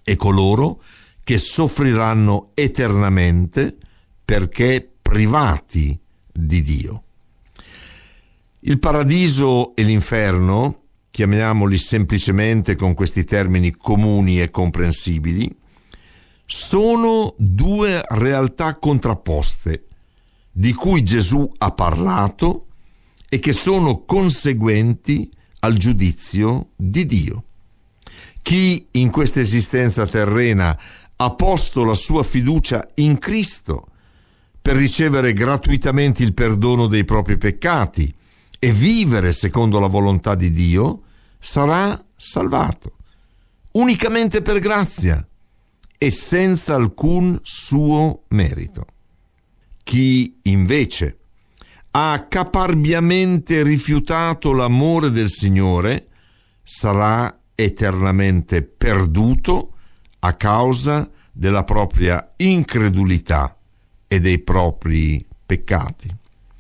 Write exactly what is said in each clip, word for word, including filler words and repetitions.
e coloro che soffriranno eternamente perché privati di Dio. Il paradiso e l'inferno, chiamiamoli semplicemente con questi termini comuni e comprensibili, sono due realtà contrapposte di cui Gesù ha parlato e che sono conseguenti al giudizio di Dio. Chi in questa esistenza terrena ha posto la sua fiducia in Cristo per ricevere gratuitamente il perdono dei propri peccati e vivere secondo la volontà di Dio, sarà salvato, unicamente per grazia e senza alcun suo merito. Chi invece ha caparbiamente rifiutato l'amore del Signore sarà eternamente perduto a causa della propria incredulità e dei propri peccati.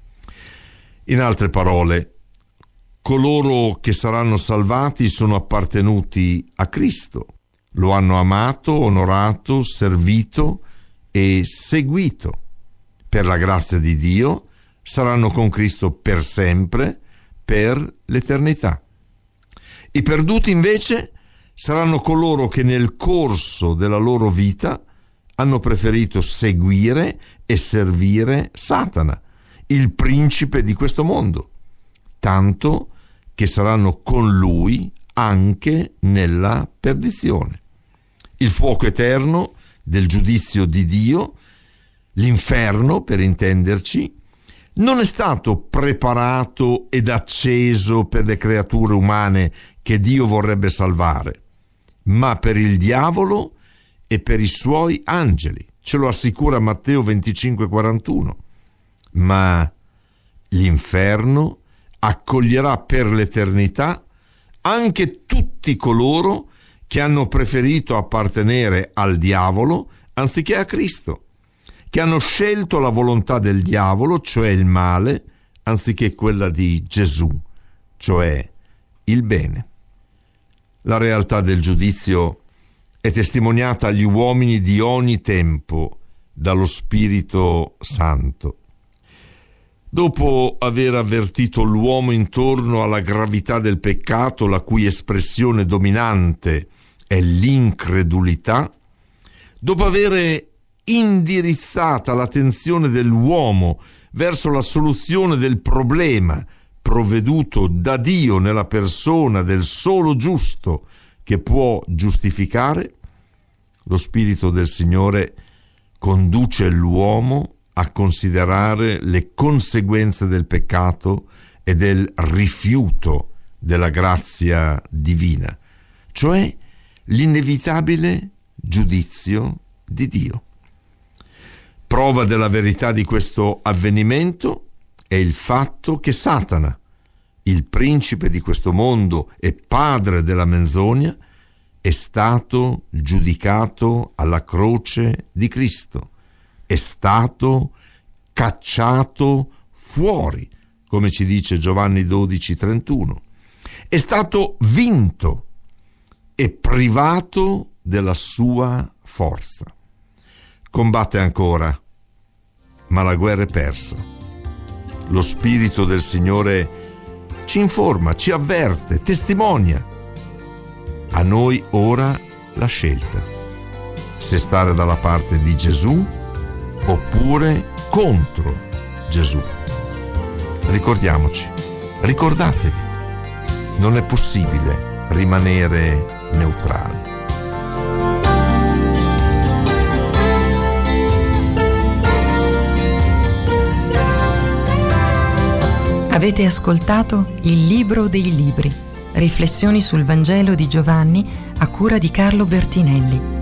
In altre parole, coloro che saranno salvati sono appartenuti a Cristo, lo hanno amato, onorato, servito e seguito. Per la grazia di Dio saranno con Cristo per sempre, per l'eternità. I perduti invece saranno coloro che nel corso della loro vita hanno preferito seguire e servire Satana, il principe di questo mondo, tanto che saranno con lui anche nella perdizione. Il fuoco eterno del giudizio di Dio, l'inferno per intenderci, non è stato preparato ed acceso per le creature umane che Dio vorrebbe salvare, ma per il diavolo e per i suoi angeli. Ce lo assicura Matteo venticinque quarantuno. Ma l'inferno accoglierà per l'eternità anche tutti coloro che hanno preferito appartenere al diavolo anziché a Cristo, che hanno scelto la volontà del diavolo, cioè il male, anziché quella di Gesù, cioè il bene. La realtà del giudizio è testimoniata agli uomini di ogni tempo dallo Spirito Santo. Dopo aver avvertito l'uomo intorno alla gravità del peccato, la cui espressione dominante è l'incredulità, dopo avere indirizzata l'attenzione dell'uomo verso la soluzione del problema provveduto da Dio nella persona del solo giusto che può giustificare, lo Spirito del Signore conduce l'uomo a considerare le conseguenze del peccato e del rifiuto della grazia divina, cioè l'inevitabile giudizio di Dio. Prova della verità di questo avvenimento è il fatto che Satana, il principe di questo mondo e padre della menzogna, è stato giudicato alla croce di Cristo, è stato cacciato fuori, come ci dice Giovanni dodici trentuno, è stato vinto e privato della sua forza. Combatte ancora, ma la guerra è persa. Lo Spirito del Signore ci informa, ci avverte, testimonia. A noi ora la scelta: se stare dalla parte di Gesù oppure contro Gesù. Ricordiamoci, ricordatevi, non è possibile rimanere neutrali. Avete ascoltato Il Libro dei Libri, riflessioni sul Vangelo di Giovanni a cura di Carlo Bertinelli.